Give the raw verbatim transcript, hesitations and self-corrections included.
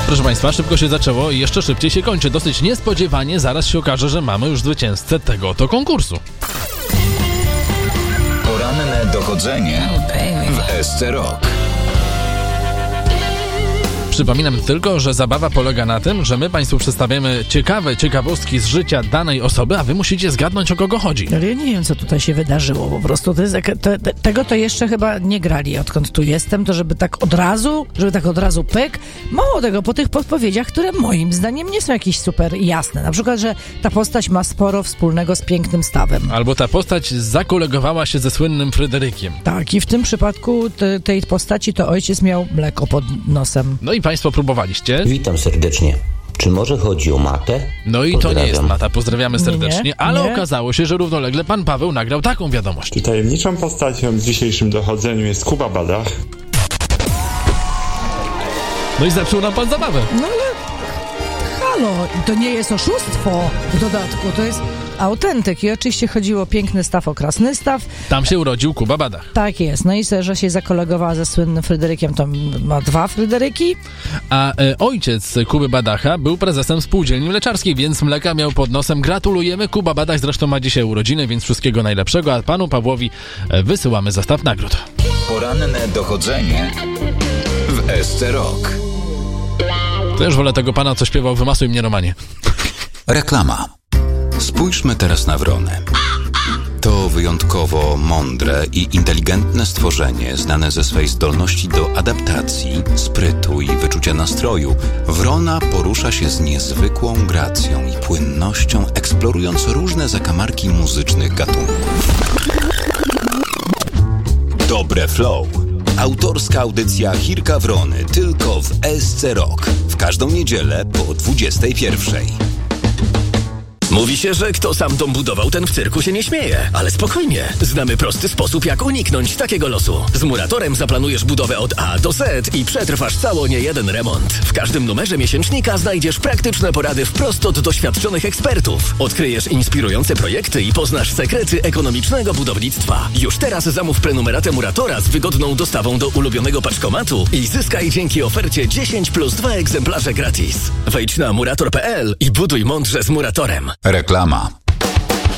Proszę Państwa, szybko się zaczęło i jeszcze szybciej się kończy. Dosyć niespodziewanie zaraz się okaże, że mamy już zwycięzcę tego oto konkursu. Poranne dochodzenie w S C Rock. Przypominam tylko, że zabawa polega na tym, że my Państwu przedstawiamy ciekawe ciekawostki z życia danej osoby, a Wy musicie zgadnąć, o kogo chodzi. Ale ja nie wiem, co tutaj się wydarzyło po prostu. To jest, to, te, tego to jeszcze chyba nie grali, odkąd tu jestem, to żeby tak od razu, żeby tak od razu pyk. Mało tego, po tych podpowiedziach, które moim zdaniem nie są jakieś super jasne. Na przykład, że ta postać ma sporo wspólnego z pięknym stawem. Albo ta postać zakolegowała się ze słynnym Fryderykiem. Tak, i w tym przypadku te, tej postaci to ojciec miał mleko pod nosem. No i Państwo próbowaliście. Witam serdecznie. Czy może chodzi o matę? No i Pozdrawiam. to nie jest mata, pozdrawiamy serdecznie, Nie, nie, ale nie. okazało się, że równolegle pan Paweł nagrał taką wiadomość. Czy tajemniczą postacią w dzisiejszym dochodzeniu jest Kuba Badach? No i zepsuł nam pan zabawę. No ale halo, to nie jest oszustwo w dodatku, to jest autentyk. I oczywiście chodziło o piękny staw, o krasny staw. Tam się urodził Kuba Badach. Tak jest, no i se, że się zakolegowała ze słynnym Fryderykiem, to ma dwa Fryderyki. A e, ojciec Kuby Badacha był prezesem spółdzielni mleczarskiej, więc mleka miał pod nosem. Gratulujemy, Kuba Badach zresztą ma dzisiaj urodziny, więc wszystkiego najlepszego, a panu Pawłowi e, wysyłamy zestaw nagród. Poranne dochodzenie w S C Rock. To już wolę tego pana, co śpiewał Wymasuj mnie, Romanie. Reklama. Spójrzmy teraz na wronę. To wyjątkowo mądre i inteligentne stworzenie, znane ze swej zdolności do adaptacji, sprytu i wyczucia nastroju. Wrona porusza się z niezwykłą gracją i płynnością, eksplorując różne zakamarki muzycznych gatunków. Dobre flow. Autorska audycja Chirka Wrony tylko w S C Rock. W każdą niedzielę po dwudziestej pierwszej. Mówi się, że kto sam dom budował, ten w cyrku się nie śmieje. Ale spokojnie, znamy prosty sposób, jak uniknąć takiego losu. Z Muratorem zaplanujesz budowę od A do Z i przetrwasz cało niejeden remont. W każdym numerze miesięcznika znajdziesz praktyczne porady wprost od doświadczonych ekspertów. Odkryjesz inspirujące projekty i poznasz sekrety ekonomicznego budownictwa. Już teraz zamów prenumeratę Muratora z wygodną dostawą do ulubionego paczkomatu i zyskaj dzięki ofercie dziesięć plus dwa egzemplarze gratis. Wejdź na murator kropka p l i buduj mądrze z Muratorem. Reklama.